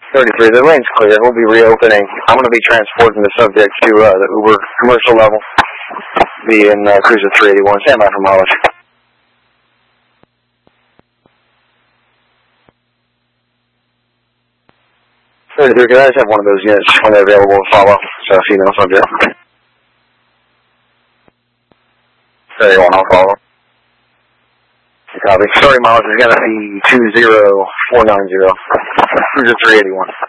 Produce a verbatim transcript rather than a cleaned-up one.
thirty-three, the lane's clear. We'll be reopening. I'm going to be transporting the subject to uh, the Uber commercial level. Be in uh, Cruiser three eighty-one. Stand by for mileage. thirty-three, can I just have one of those units when they're available to follow? So, female subject. thirty-one, I'll follow. Copy. Sorry, mileage is going to be two zero four nine zero. Cruiser three eighty-one.